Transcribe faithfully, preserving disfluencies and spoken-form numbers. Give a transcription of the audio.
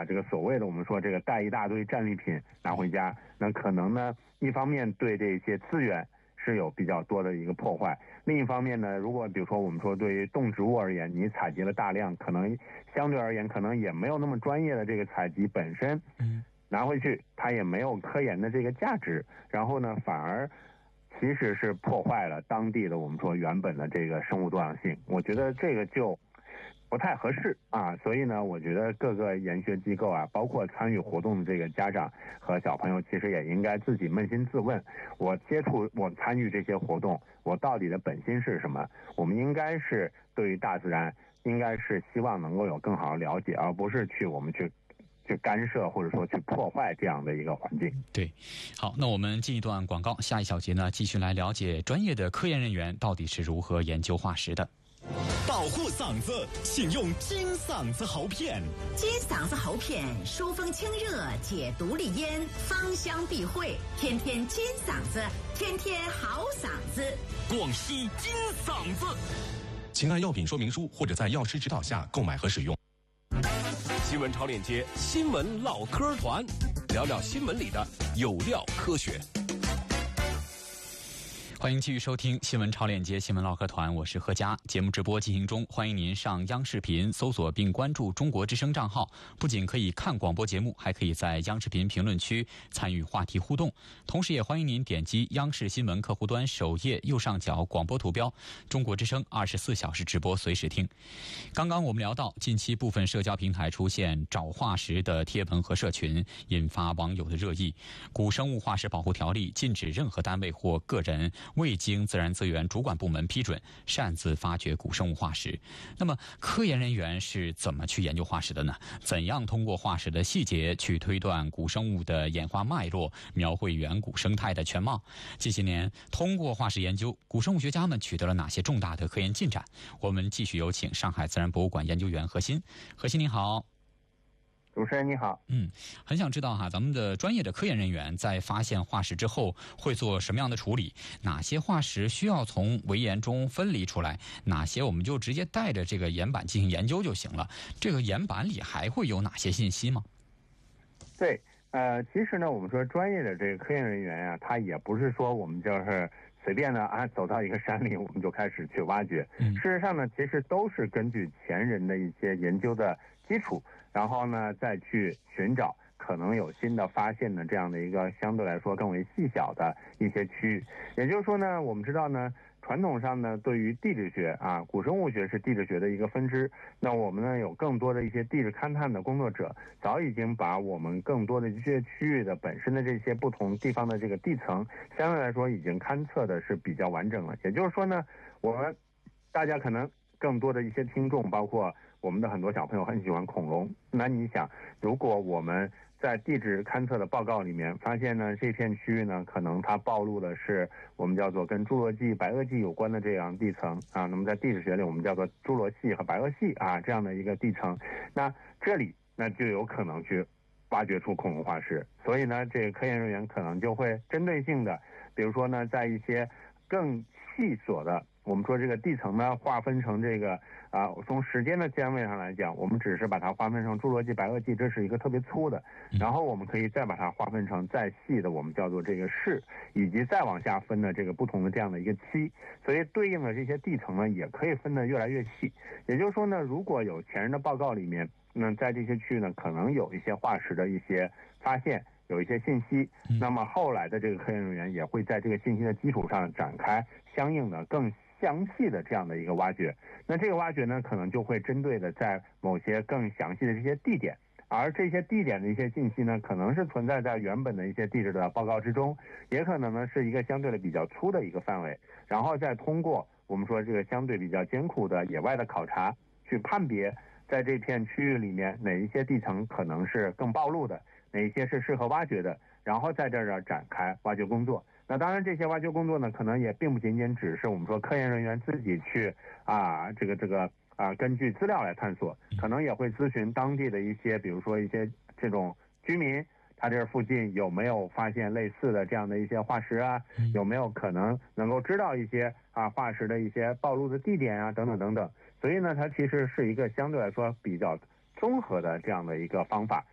把这个所谓的我们说这个带一大堆战利品拿回家，那可能呢一方面对这些资源是有比较多的一个破坏，另一方面呢，如果比如说我们说对于动植物而言，你采集了大量，可能相对而言可能也没有那么专业的这个采集本身，嗯，拿回去它也没有科研的这个价值，然后呢反而其实是破坏了当地的我们说原本的这个生物多样性，我觉得这个就不太合适啊，所以呢，我觉得各个研学机构啊，包括参与活动的这个家长和小朋友，其实也应该自己扪心自问：我接触、我参与这些活动，我到底的本心是什么？我们应该是对于大自然，应该是希望能够有更好的了解，而不是去我们去去干涉或者说去破坏这样的一个环境。 对，好，那我们进一段广告，下一小节呢，继续来了解专业的科研人员到底是如何研究化石的。 保护嗓子，请用金嗓子喉片。 金嗓子喉片疏风清热，解毒利咽，芳香避秽，天天金嗓子，天天好嗓子。 广西金嗓子， 请按药品说明书或者在药师指导下购买和使用。 新闻超链接，新闻唠嗑团，聊聊新闻里的有料科学。 欢迎继续收听新闻超链接新闻唠嗑团，我是何佳。节目直播进行中，欢迎您上央视频搜索并关注中国之声账号，不仅可以看广播节目，还可以在央视频评论区参与话题互动。同时也欢迎您点击央视新闻客户端首页右上角广播图标，中国之声二十四小时直播随时听。刚刚我们聊到，近期部分社交平台出现找化石的贴文和社群，引发网友的热议。古生物化石保护条例禁止任何单位或个人未经自然资源主管部门批准擅自发掘古生物化石。那么科研人员是怎么去研究化石的呢？怎样通过化石的细节去推断古生物的演化脉络，描绘远古生态的全貌？近些年通过化石研究，古生物学家们取得了哪些重大的科研进展？我们继续有请上海自然博物馆研究员何鑫。何鑫您好。 主持人你好。 嗯，很想知道哈，咱们的专业的科研人员在发现化石之后会做什么样的处理？哪些化石需要从围岩中分离出来？哪些我们就直接带着这个岩板进行研究就行了？这个岩板里还会有哪些信息吗？ 对，呃，其实呢，我们说专业的这个科研人员啊，他也不是说我们就是随便的啊走到一个山里我们就开始去挖掘。嗯，事实上呢，其实都是根据前人的一些研究的基础，然后呢再去寻找可能有新的发现的这样的一个相对来说更为细小的一些区域。也就是说呢，我们知道呢，传统上呢，对于地质学啊，古生物学是地质学的一个分支。那我们呢，有更多的一些地质勘探的工作者，早已经把我们更多的这些区域的本身的这些不同地方的这个地层，相对来说已经勘测的是比较完整了。也就是说呢，我们大家可能更多的一些听众，包括我们的很多小朋友很喜欢恐龙。那你想，如果我们在地质勘测的报告里面发现呢，这片区域呢，可能它暴露的是我们叫做跟侏罗纪、白垩纪有关的这样地层啊。那么在地质学里，我们叫做侏罗系和白垩系啊这样的一个地层。那这里那就有可能去挖掘出恐龙化石。所以呢，这个科研人员可能就会针对性的，比如说呢，在一些更细琐的，我们说这个地层呢，划分成这个啊，从时间的单位上来讲，我们只是把它划分成侏罗纪、白垩纪，这是一个特别粗的。然后我们可以再把它划分成再细的，我们叫做这个世，以及再往下分的这个不同的这样的一个期。所以对应的这些地层呢，也可以分得越来越细。也就是说呢，如果有前人的报告里面，那在这些区域呢，可能有一些化石的一些发现，有一些信息，那么后来的这个科研人员也会在这个信息的基础上展开相应的更详细的这样的一个挖掘。那这个挖掘呢，可能就会针对的在某些更详细的这些地点，而这些地点的一些信息呢，可能是存在在原本的一些地质的报告之中，也可能呢是一个相对的比较粗的一个范围，然后再通过我们说这个相对比较艰苦的野外的考察，去判别在这片区域里面哪一些地层可能是更暴露的，哪一些是适合挖掘的，然后在这儿展开挖掘工作。那当然这些挖掘工作呢，可能也并不仅仅只是我们说科研人员自己去啊这个这个啊根据资料来探索，可能也会咨询当地的一些比如说一些这种居民，他这附近有没有发现类似的这样的一些化石啊，有没有可能能够知道一些啊化石的一些暴露的地点啊等等等等。所以呢，它其实是一个相对来说比较综合的这样的一个方法，